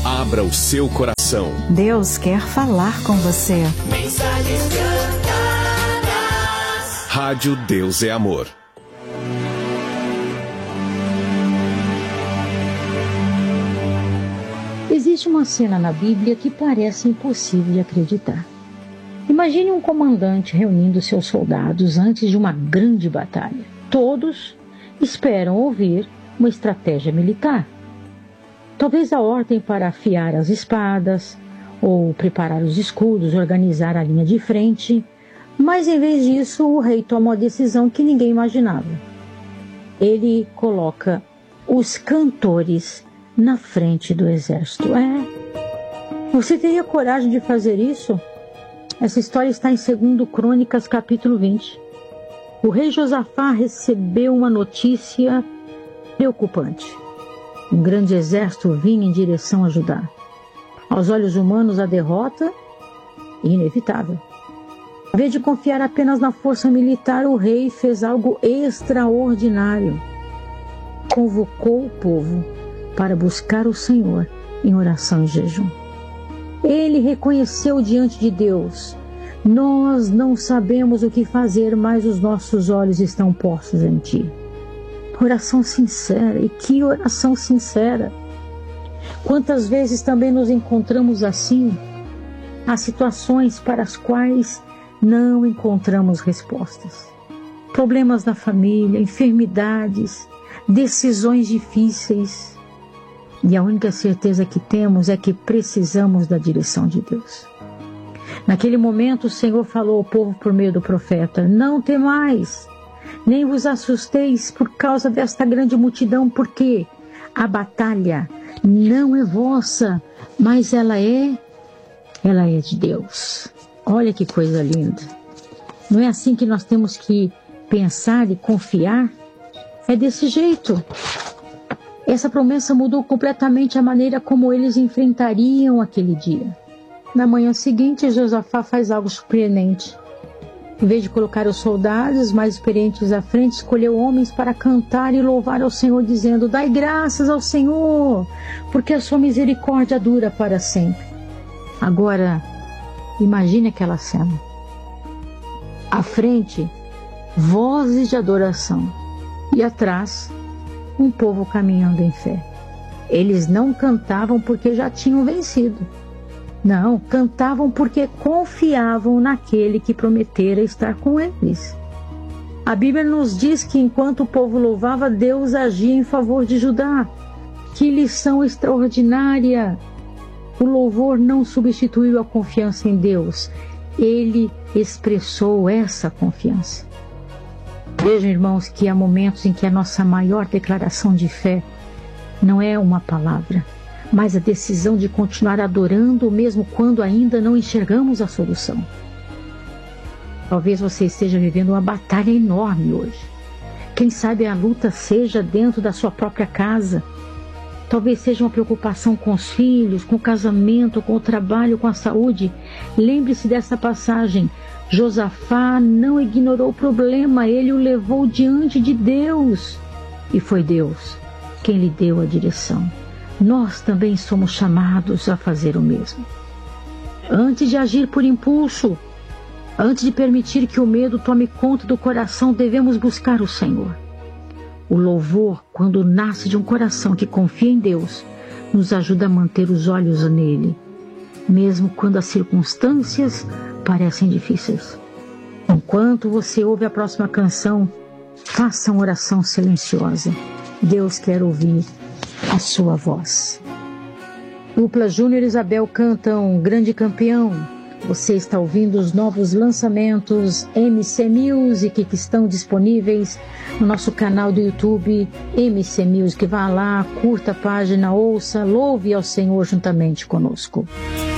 Abra o seu coração. Deus quer falar com você. Mensagens cantadas. Rádio Deus é Amor. Existe uma cena na Bíblia que parece impossível de acreditar. Imagine um comandante reunindo seus soldados antes de uma grande batalha. Todos esperam ouvir uma estratégia militar. Talvez a ordem para afiar as espadas, ou preparar os escudos, organizar a linha de frente. Mas em vez disso, o rei toma uma decisão que ninguém imaginava. Ele coloca os cantores na frente do exército. Você teria coragem de fazer isso? Essa história está em 2 Crônicas, capítulo 20. O rei Josafá recebeu uma notícia preocupante. Um grande exército vinha em direção a Judá. Aos olhos humanos, a derrota é inevitável. Em vez de confiar apenas na força militar, o rei fez algo extraordinário. Convocou o povo para buscar o Senhor em oração e jejum. Ele reconheceu diante de Deus: nós não sabemos o que fazer, mas os nossos olhos estão postos em Ti. Oração sincera, e que oração sincera! Quantas vezes também nos encontramos assim? Há situações para as quais não encontramos respostas. Problemas na família, enfermidades, decisões difíceis. E a única certeza que temos é que precisamos da direção de Deus. Naquele momento o Senhor falou ao povo por meio do profeta: não temais, nem vos assusteis por causa desta grande multidão, porque a batalha não é vossa, mas ela é de Deus. Olha que coisa linda. Não é assim que nós temos que pensar e confiar? É desse jeito. Essa promessa mudou completamente a maneira como eles enfrentariam aquele dia. Na manhã seguinte, Josafá faz algo surpreendente. Em vez de colocar os soldados mais experientes à frente, escolheu homens para cantar e louvar ao Senhor, dizendo: dai graças ao Senhor, porque a sua misericórdia dura para sempre. Agora, imagine aquela cena. À frente, vozes de adoração, e atrás, um povo caminhando em fé. Eles não cantavam porque já tinham vencido. Não, cantavam porque confiavam naquele que prometera estar com eles. A Bíblia nos diz que enquanto o povo louvava, Deus agia em favor de Judá. Que lição extraordinária! O louvor não substituiu a confiança em Deus. Ele expressou essa confiança. Vejam, irmãos, que há momentos em que a nossa maior declaração de fé não é uma palavra, mas a decisão de continuar adorando mesmo quando ainda não enxergamos a solução. Talvez você esteja vivendo uma batalha enorme hoje. Quem sabe a luta seja dentro da sua própria casa. Talvez seja uma preocupação com os filhos, com o casamento, com o trabalho, com a saúde. Lembre-se dessa passagem. Josafá não ignorou o problema, ele o levou diante de Deus. E foi Deus quem lhe deu a direção. Nós também somos chamados a fazer o mesmo. Antes de agir por impulso, antes de permitir que o medo tome conta do coração, devemos buscar o Senhor. O louvor, quando nasce de um coração que confia em Deus, nos ajuda a manter os olhos nele, mesmo quando as circunstâncias parecem difíceis. Enquanto você ouve a próxima canção, faça uma oração silenciosa. Deus quer ouvir a sua voz. Dupla Júnior e Isabel cantam Grande Campeão. Você está ouvindo os novos lançamentos MC Music que estão disponíveis no nosso canal do YouTube MC Music. Vá lá, curta a página, ouça, louve ao Senhor juntamente conosco.